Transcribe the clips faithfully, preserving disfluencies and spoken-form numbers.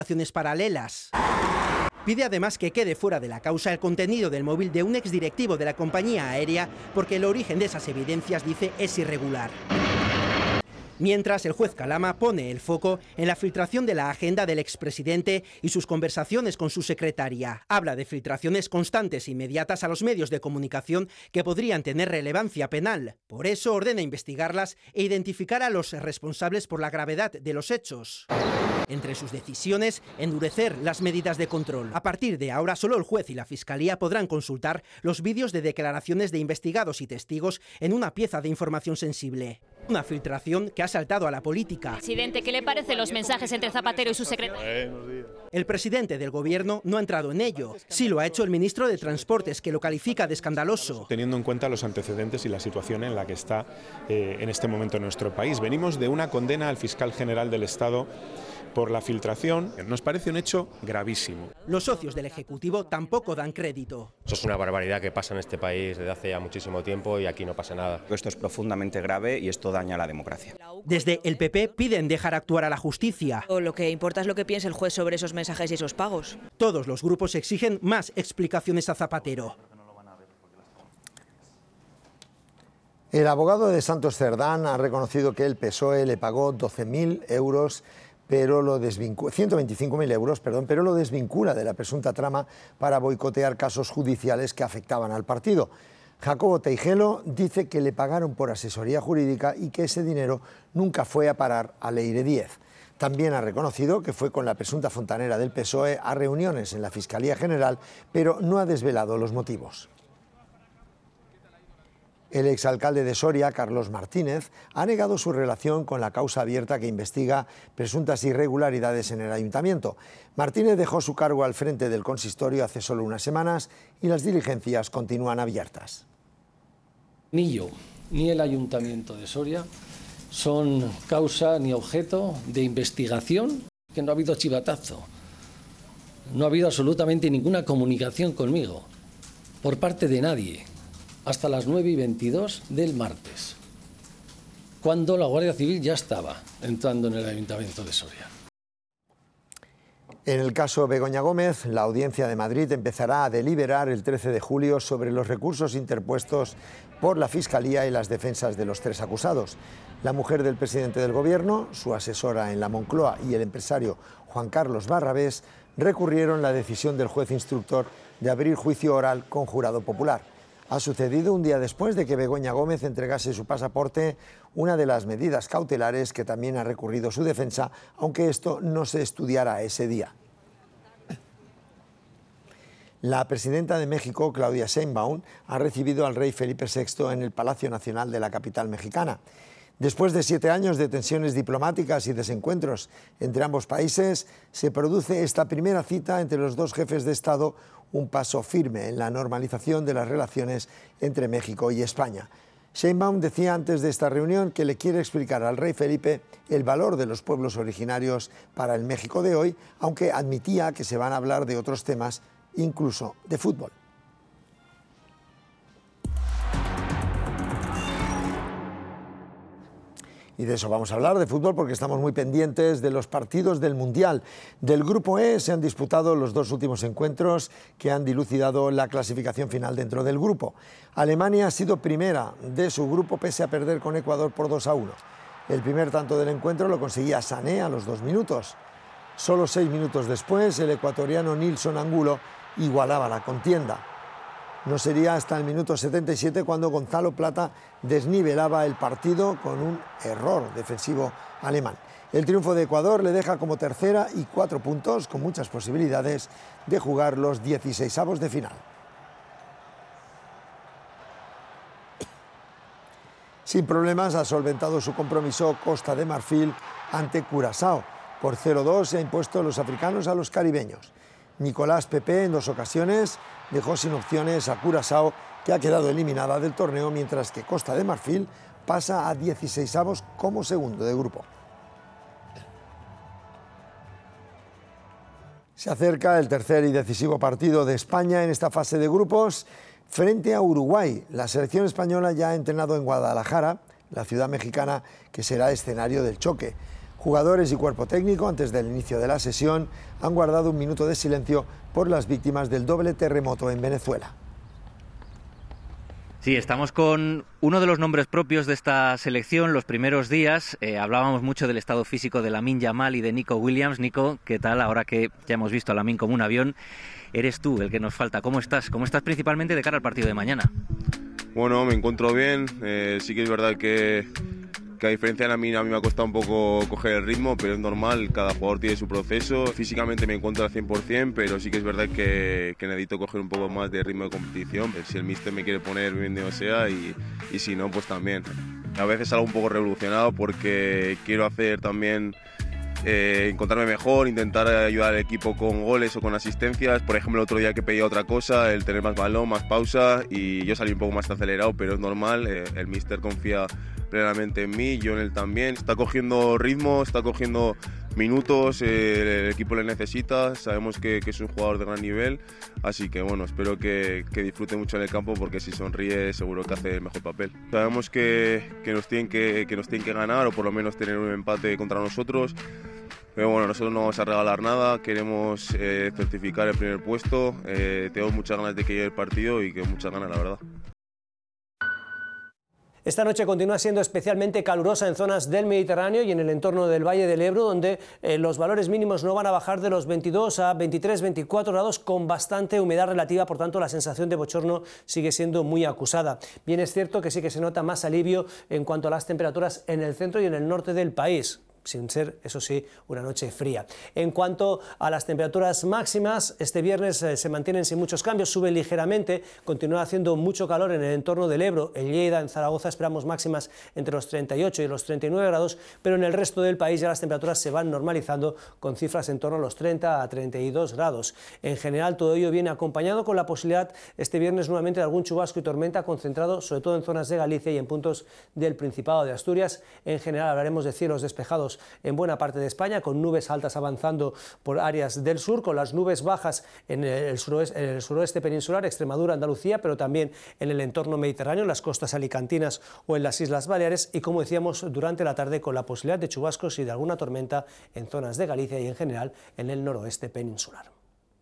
acciones paralelas. Pide además que quede fuera de la causa el contenido del móvil de un exdirectivo de la compañía aérea porque el origen de esas evidencias, dice, es irregular. Mientras, el juez Calama pone el foco en la filtración de la agenda del expresidente y sus conversaciones con su secretaria. Habla de filtraciones constantes e inmediatas a los medios de comunicación que podrían tener relevancia penal. Por eso ordena investigarlas e identificar a los responsables por la gravedad de los hechos. Entre sus decisiones, endurecer las medidas de control. A partir de ahora, solo el juez y la Fiscalía podrán consultar los vídeos de declaraciones de investigados y testigos en una pieza de información sensible. Una filtración que ha saltado a la política. Presidente, ¿qué le parecen los mensajes entre Zapatero y su secretario? El presidente del gobierno no ha entrado en ello. Sí lo ha hecho el ministro de Transportes, que lo califica de escandaloso. Teniendo en cuenta los antecedentes y la situación en la que está eh, en este momento nuestro país. Venimos de una condena al fiscal general del Estado por la filtración. Nos parece un hecho gravísimo. Los socios del Ejecutivo tampoco dan crédito. Eso es una barbaridad que pasa en este país desde hace ya muchísimo tiempo y aquí no pasa nada. Esto es profundamente grave y esto daña a la democracia. Desde el P P piden dejar actuar a la justicia. Lo que importa es lo que piense el juez sobre esos mensajes y esos pagos. Todos los grupos exigen más explicaciones a Zapatero. El abogado de Santos Cerdán ha reconocido que el P S O E le pagó doce mil euros pero lo desvincula, ciento veinticinco mil euros, perdón, pero lo desvincula de la presunta trama para boicotear casos judiciales que afectaban al partido. Jacobo Teijelo dice que le pagaron por asesoría jurídica y que ese dinero nunca fue a parar a Leire Díez. También ha reconocido que fue con la presunta fontanera del P S O E a reuniones en la Fiscalía General, pero no ha desvelado los motivos. El exalcalde de Soria, Carlos Martínez, ha negado su relación con la causa abierta que investiga presuntas irregularidades en el ayuntamiento. Martínez dejó su cargo al frente del consistorio hace solo unas semanas y las diligencias continúan abiertas. Ni yo, ni el ayuntamiento de Soria son causa ni objeto de investigación, que no ha habido chivatazo. No ha habido absolutamente ninguna comunicación conmigo, por parte de nadie. Hasta las nueve y veintidós del martes, cuando la Guardia Civil ya estaba entrando en el Ayuntamiento de Soria. En el caso Begoña Gómez, la Audiencia de Madrid empezará a deliberar el trece de julio sobre los recursos interpuestos por la Fiscalía y las defensas de los tres acusados. La mujer del presidente del Gobierno, su asesora en la Moncloa y el empresario Juan Carlos Barrabés recurrieron la decisión del juez instructor de abrir juicio oral con jurado popular. Ha sucedido un día después de que Begoña Gómez entregase su pasaporte, una de las medidas cautelares que también ha recurrido su defensa, aunque esto no se estudiará ese día. La presidenta de México, Claudia Sheinbaum, ha recibido al rey Felipe sexto en el Palacio Nacional de la capital mexicana. Después de siete años de tensiones diplomáticas y desencuentros entre ambos países, se produce esta primera cita entre los dos jefes de Estado, un paso firme en la normalización de las relaciones entre México y España. Sheinbaum decía antes de esta reunión que le quiere explicar al rey Felipe el valor de los pueblos originarios para el México de hoy, aunque admitía que se van a hablar de otros temas, incluso de fútbol. Y de eso vamos a hablar, de fútbol, porque estamos muy pendientes de los partidos del Mundial. Del Grupo E se han disputado los dos últimos encuentros que han dilucidado la clasificación final dentro del grupo. Alemania ha sido primera de su grupo pese a perder con Ecuador por dos a uno. El primer tanto del encuentro lo conseguía Sané a los dos minutos. Solo seis minutos después, el ecuatoriano Nilson Angulo igualaba la contienda. No sería hasta el minuto setenta y siete cuando Gonzalo Plata desnivelaba el partido con un error defensivo alemán. El triunfo de Ecuador le deja como tercera y cuatro puntos, con muchas posibilidades de jugar los dieciseisavos de final. Sin problemas ha solventado su compromiso Costa de Marfil ante Curazao. Por cero dos se ha impuesto los africanos a los caribeños. Nicolás Pepe en dos ocasiones dejó sin opciones a Curazao, que ha quedado eliminada del torneo, mientras que Costa de Marfil pasa a dieciseisavos como segundo de grupo. Se acerca el tercer y decisivo partido de España en esta fase de grupos frente a Uruguay. La selección española ya ha entrenado en Guadalajara, la ciudad mexicana que será escenario del choque. Jugadores y cuerpo técnico, antes del inicio de la sesión, han guardado un minuto de silencio por las víctimas del doble terremoto en Venezuela. Sí, estamos con uno de los nombres propios de esta selección. Los primeros días eh, hablábamos mucho del estado físico de Lamine Yamal y de Nico Williams. Nico, ¿qué tal? Ahora que ya hemos visto a Lamine como un avión, eres tú el que nos falta. ¿Cómo estás? ¿Cómo estás principalmente de cara al partido de mañana? Bueno, me encuentro bien. Eh, sí que es verdad que, que a diferencia de Lamine, a mí me ha costado un poco coger el ritmo, pero es normal, cada jugador tiene su proceso. Físicamente me encuentro al cien por cien, pero sí que es verdad que, que necesito coger un poco más de ritmo de competición. Si el míster me quiere poner, bienvenido sea, y, y si no, pues también. A veces salgo un poco revolucionado porque quiero hacer también, eh, encontrarme mejor, intentar ayudar al equipo con goles o con asistencias. Por ejemplo, el otro día que pedía otra cosa, el tener más balón, más pausa, y yo salí un poco más acelerado, pero es normal, eh, el míster confía plenamente en mí, yo en él también. Está cogiendo ritmo, está cogiendo minutos, eh, el equipo le necesita, sabemos que, que es un jugador de gran nivel, así que bueno, espero que, que disfrute mucho en el campo, porque si sonríe seguro que hace el mejor papel. Sabemos que, que, nos tienen que, que nos tienen que ganar, o por lo menos tener un empate contra nosotros, pero bueno, nosotros no vamos a regalar nada, queremos eh, certificar el primer puesto, eh, tengo muchas ganas de que llegue el partido y que muchas ganas, la verdad. Esta noche continúa siendo especialmente calurosa en zonas del Mediterráneo y en el entorno del Valle del Ebro, donde eh, los valores mínimos no van a bajar de los veintidós a veintitrés, veinticuatro grados, con bastante humedad relativa. Por tanto, la sensación de bochorno sigue siendo muy acusada. Bien, es cierto que sí que se nota más alivio en cuanto a las temperaturas en el centro y en el norte del país, sin ser, eso sí, una noche fría. En cuanto a las temperaturas máximas, este viernes eh, se mantienen sin muchos cambios, suben ligeramente, continúa haciendo mucho calor en el entorno del Ebro. En Lleida, en Zaragoza, esperamos máximas entre los treinta y ocho y los treinta y nueve grados, pero en el resto del país ya las temperaturas se van normalizando con cifras en torno a los treinta a treinta y dos grados. En general, todo ello viene acompañado con la posibilidad este viernes nuevamente de algún chubasco y tormenta concentrado sobre todo en zonas de Galicia y en puntos del Principado de Asturias. En general hablaremos de cielos despejados en buena parte de España, con nubes altas avanzando por áreas del sur, con las nubes bajas en el suroeste, en el suroeste peninsular, Extremadura, Andalucía, pero también en el entorno mediterráneo, en las costas alicantinas o en las Islas Baleares, y como decíamos, durante la tarde con la posibilidad de chubascos y de alguna tormenta en zonas de Galicia y en general en el noroeste peninsular.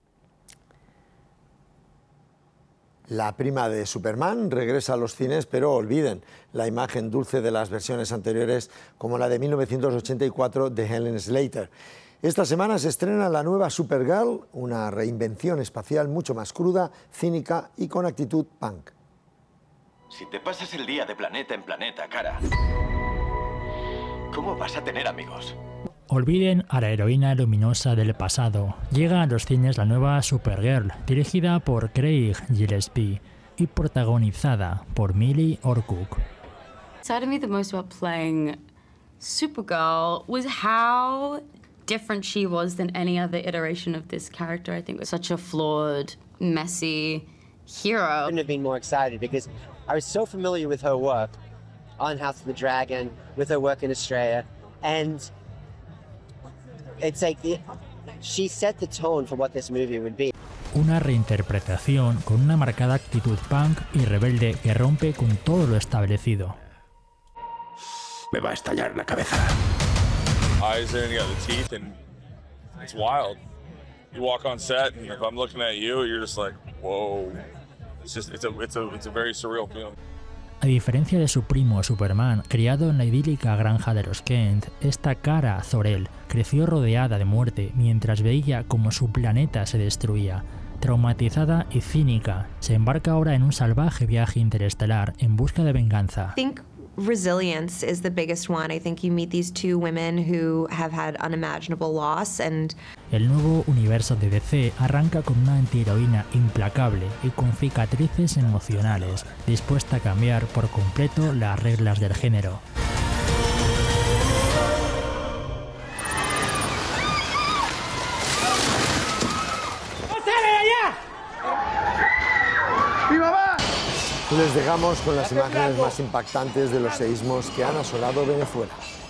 La prima de Superman regresa a los cines, pero olviden la imagen dulce de las versiones anteriores, como la de mil novecientos ochenta y cuatro de Helen Slater. Esta semana se estrena la nueva Supergirl, una reinvención espacial mucho más cruda, cínica y con actitud punk. Si te pasas el día de planeta en planeta, cara, ¿cómo vas a tener amigos? Olviden a la heroína luminosa del pasado. Llega a los cines la nueva Supergirl, dirigida por Craig Gillespie y protagonizada por Millie Orcock. Excited me the most about playing Supergirl was how different she was than any other iteration of this character. I think it was such a flawed, messy hero. I couldn't have been more excited because I was so familiar with her work on House of the Dragon, with her work in Australia, and it's like the, she set the tone for what this movie would be. Una reinterpretación con una marcada actitud punk y rebelde que rompe con todo lo establecido. Me va a estallar la cabeza. Eyes in, you got the teeth, and it's wild. You walk on set, and if I'm looking at you, you're just like, whoa. It's just, it's a, it's a, it's a very surreal film. A diferencia de su primo Superman, criado en la idílica granja de los Kent, esta Kara Zor-El creció rodeada de muerte mientras veía cómo su planeta se destruía. Traumatizada y cínica, se embarca ahora en un salvaje viaje interestelar en busca de venganza. I think resilience is the biggest one. I think you meet these two women who have had unimaginable loss and El nuevo universo de D C arranca con una antiheroína implacable y con cicatrices emocionales, dispuesta a cambiar por completo las reglas del género. Les dejamos con las imágenes más impactantes de los seísmos que han asolado Venezuela.